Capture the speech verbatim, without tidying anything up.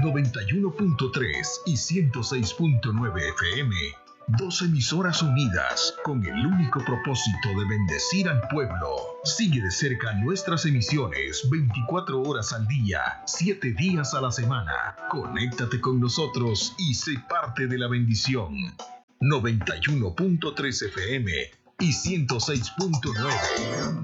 noventa y uno punto tres y ciento seis punto nueve F M. Dos emisoras unidas con el único propósito de bendecir al pueblo. Sigue de cerca nuestras emisiones veinticuatro horas al día, siete días a la semana. Conéctate con nosotros y sé parte de la bendición. noventa y uno punto tres F M y ciento seis punto nueve.